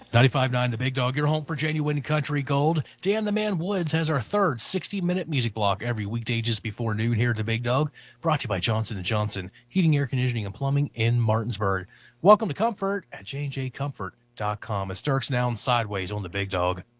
95.9 The Big Dog, your home for genuine country gold. Dan the Man Woods has our third 60-minute music block every weekday just before noon here at The Big Dog, brought to you by Johnson & Johnson, heating, air conditioning, and plumbing in Martinsburg. Welcome to Comfort at jjcomfort.com. It starts now and sideways on The Big Dog.